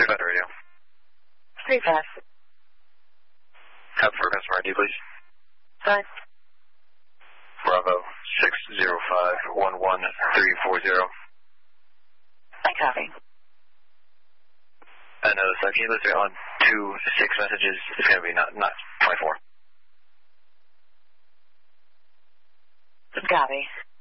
35 to radio. 35. Have for customer ID, please. Fine. Bravo 605-11340. I copy. And can you list it on 2 6 messages? It's going to be not 24. Copy.